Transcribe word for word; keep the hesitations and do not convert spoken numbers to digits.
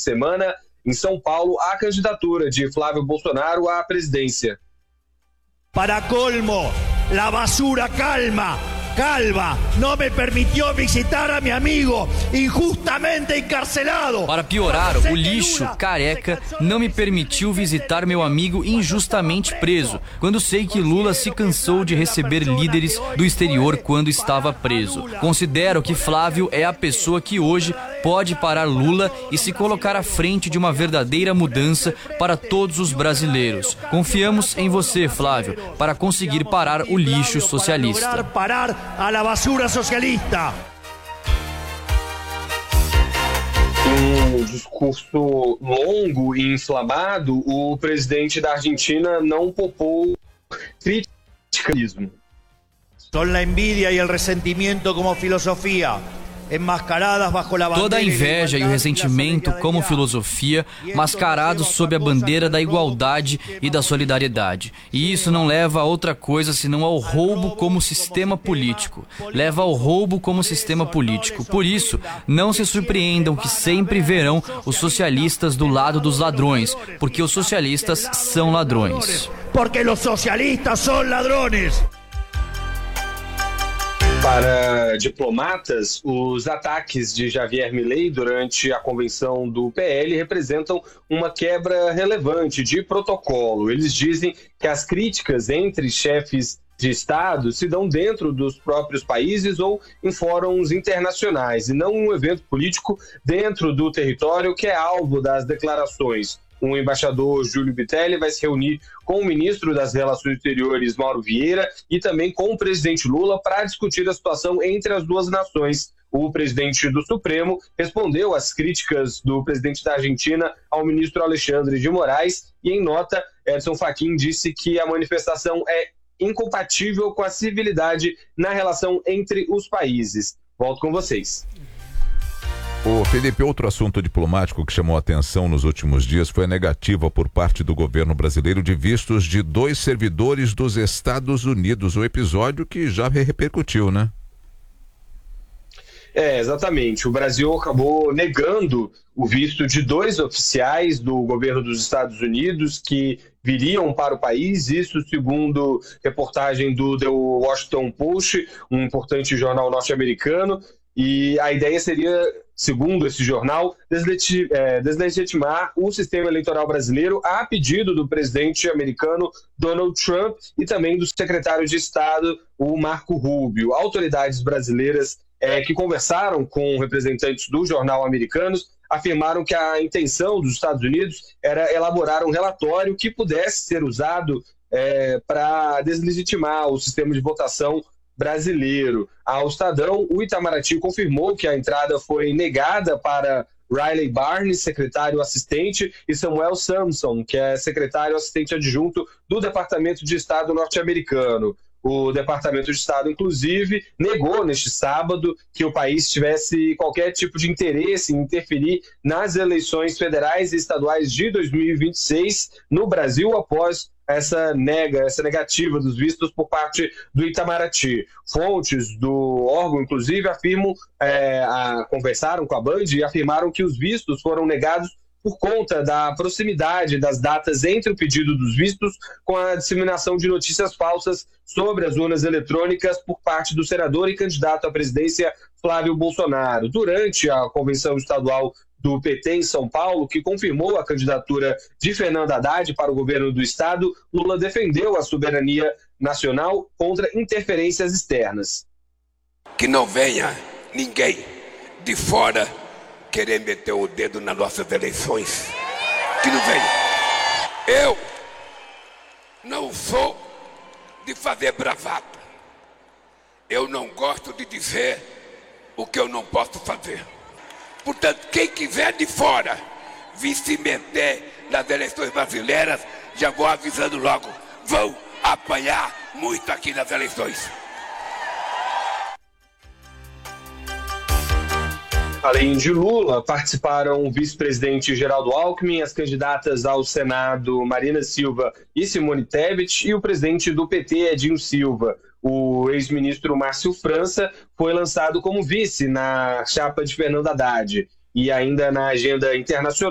semana, em São Paulo, a candidatura de Flávio Bolsonaro à presidência. Para colmo, la basura calma. Calva não me permitiu visitar a meu amigo injustamente encarcelado. Para piorar, o lixo careca não me permitiu visitar meu amigo injustamente preso, quando sei que Lula se cansou de receber líderes do exterior quando estava preso. Considero que Flávio é a pessoa que hoje pode parar Lula e se colocar à frente de uma verdadeira mudança para todos os brasileiros. Confiamos em você, Flávio, para conseguir parar o lixo socialista. A la basura socialista. Em um discurso longo e inflamado, o presidente da Argentina não poupou críticas. Son la envidia y el resentimiento como filosofía. Toda a inveja e o ressentimento como filosofia, mascarados sob a bandeira da igualdade e da solidariedade. E isso não leva a outra coisa senão ao roubo como sistema político. Leva ao roubo como sistema político. Por isso, não se surpreendam que sempre verão os socialistas do lado dos ladrões, porque os socialistas são ladrões. Porque os socialistas são ladrões. Para diplomatas, os ataques de Javier Milei durante a convenção do P L representam uma quebra relevante de protocolo. Eles dizem que as críticas entre chefes de Estado se dão dentro dos próprios países ou em fóruns internacionais, e não um evento político dentro do território que é alvo das declarações. O embaixador Júlio Bitelli vai se reunir com o ministro das Relações Exteriores, Mauro Vieira, e também com o presidente Lula para discutir a situação entre as duas nações. O presidente do Supremo respondeu às críticas do presidente da Argentina ao ministro Alexandre de Moraes e, em nota, Edson Fachin disse que a manifestação é incompatível com a civilidade na relação entre os países. Volto com vocês. Ô Felipe, outro assunto diplomático que chamou a atenção nos últimos dias foi a negativa por parte do governo brasileiro de vistos de dois servidores dos Estados Unidos, o episódio que já repercutiu, né? É, exatamente. O Brasil acabou negando o visto de dois oficiais do governo dos Estados Unidos que viriam para o país, isso segundo reportagem do The Washington Post, um importante jornal norte-americano. E a ideia seria, segundo esse jornal, deslegitimar o sistema eleitoral brasileiro a pedido do presidente americano Donald Trump e também do secretário de Estado, o Marco Rubio. Autoridades brasileiras é, que conversaram com representantes do jornal americanos afirmaram que a intenção dos Estados Unidos era elaborar um relatório que pudesse ser usado é, para deslegitimar o sistema de votação brasileiro. Ao Estadão, o Itamaraty confirmou que a entrada foi negada para Riley Barnes, secretário assistente, e Samuel Sampson, que é secretário assistente adjunto do Departamento de Estado norte-americano. O Departamento de Estado, inclusive, negou neste sábado que o país tivesse qualquer tipo de interesse em interferir nas eleições federais e estaduais de dois mil e vinte e seis no Brasil após essa nega, essa negativa dos vistos por parte do Itamaraty. Fontes do órgão, inclusive, afirmam, é, a, conversaram com a Band e afirmaram que os vistos foram negados por conta da proximidade das datas entre o pedido dos vistos com a disseminação de notícias falsas sobre as urnas eletrônicas por parte do senador e candidato à presidência Flávio Bolsonaro. Durante a convenção estadual do P T em São Paulo, que confirmou a candidatura de Fernando Haddad para o governo do estado, Lula defendeu a soberania nacional contra interferências externas. Que não venha ninguém de fora querer meter o dedo nas nossas eleições. Que não venha. Eu não sou de fazer bravata. Eu não gosto de dizer o que eu não posso fazer. Portanto, quem quiser de fora vir se meter nas eleições brasileiras, já vou avisando logo, vão apanhar muito aqui nas eleições. Além de Lula, participaram o vice-presidente Geraldo Alckmin, as candidatas ao Senado Marina Silva e Simone Tebet e o presidente do P T, Edinho Silva. O ex-ministro Márcio França foi lançado como vice na chapa de Fernando Haddad. E ainda na agenda internacional,